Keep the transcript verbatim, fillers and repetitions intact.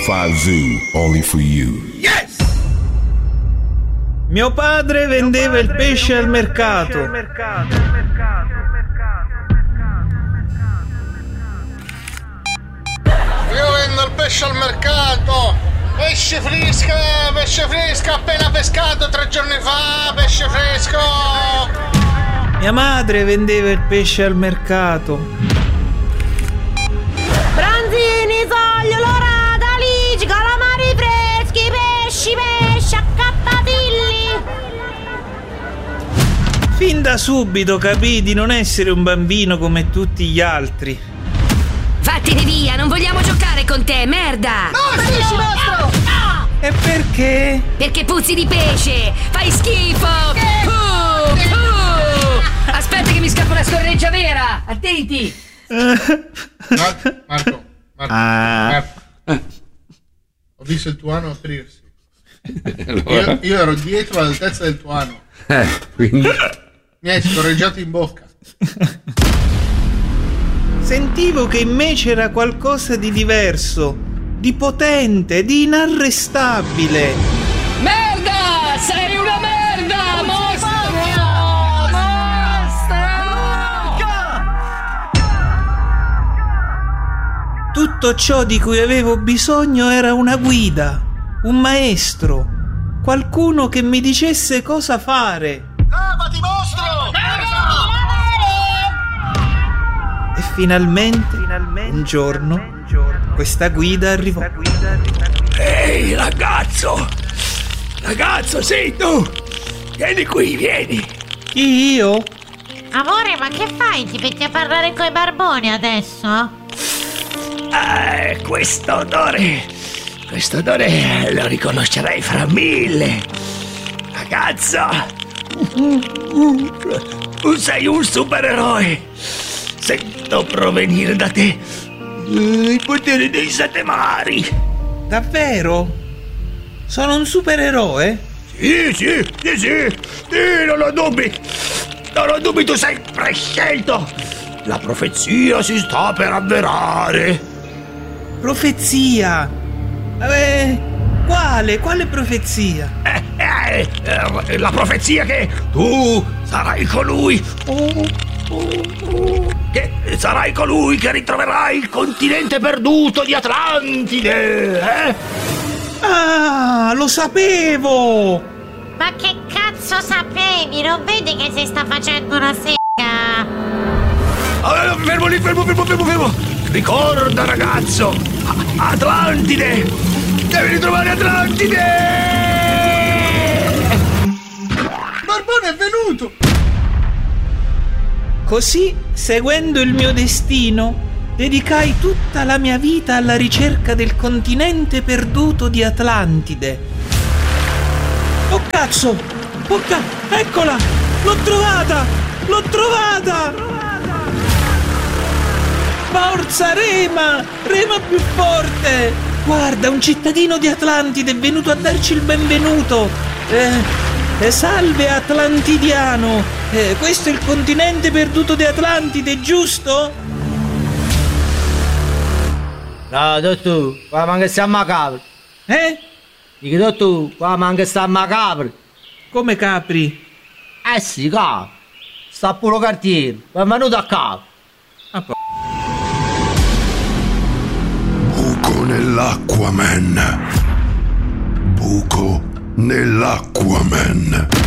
five Zoo, only for you. Yes! Mio padre vendeva il pesce al mercato. Io vendo il pesce al mercato. Pesce fresco, pesce fresco appena pescato tre giorni fa, pesce fresco. Mia madre vendeva il pesce al mercato. Branzini, soglio, lorata, alici, calamari freschi, pesci, pesci, accappatilli. Fin da subito capì di non essere un bambino come tutti gli altri. Vattene via, non vogliamo giocare con te, merda! No, pesce nostro! E perché? Perché puzzi di pesce! Fai schifo! Puh, puh. Aspetta che mi scappa una scorreggia vera! Attenti! Marco, Marco, Marco, Ah. Marco. Ho visto il tuo ano aprirsi. Io, io ero dietro all'altezza del tuo ano. Eh, quindi... Mi hai scorreggiato in bocca. Sentivo che in me c'era qualcosa di diverso, di potente, di inarrestabile. Merda! Sei una merda! Mostro! Tutto ciò di cui avevo bisogno era una guida, un maestro, qualcuno che mi dicesse cosa fare. Lavati, mostro! E finalmente, un giorno, questa guida arrivò. Ehi, ragazzo! Ragazzo, sei tu! Vieni qui, vieni! Chi, io? Amore, ma che fai? Ti metti a parlare coi barboni adesso? Eh, questo odore... Questo odore lo riconoscerei fra mille! Ragazzo! Tu sei un supereroe! Sento provenire da te i poteri dei sette mari! Davvero? Sono un supereroe? Sì, sì, sì, sì! Sì, non ho dubbi! Non ho dubbi, tu sei prescelto! La profezia si sta per avverare! Profezia! Eh, quale? Quale profezia? Eh, eh, eh, la profezia che tu sarai colui oh, oh, oh, che sarai colui che ritroverà il continente perduto di Atlantide, eh? Ah, lo sapevo! Ma che cazzo sapevi? Non vedi che si sta facendo una sega? Ah, fermo lì, fermo, fermo, fermo, fermo! Ricorda, ragazzo! A- Atlantide! Devi ritrovare Atlantide! Barbone è venuto! Così, seguendo il mio destino, dedicai tutta la mia vita alla ricerca del continente perduto di Atlantide. Oh cazzo! Oh ca- eccola! L'ho trovata! L'ho trovata! Forza Rema! Rema più forte! Guarda, un cittadino di Atlantide è venuto a darci il benvenuto! Eh, eh, salve Atlantidiano! Eh, questo è il continente perduto di Atlantide, giusto? No, dottor, qua manca sta macabro. Eh? Dico, dottor, qua manca sta macabro. Come capri? Eh sì, capo. Sta pure cartiere, benvenuto a capo. Buco nell'acqua, man. Buco nell'acqua, man.